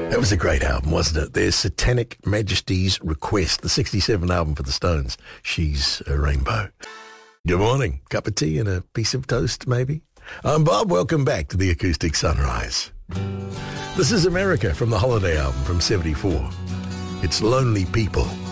That was a great album, wasn't it? There's Satanic Majesty's Request, the 67 album for the Stones. She's a Rainbow. Good morning. Cup of tea and a piece of toast, maybe? I'm Bob. Welcome back to the Acoustic Sunrise. This is America from the Holiday album from 74. It's Lonely People.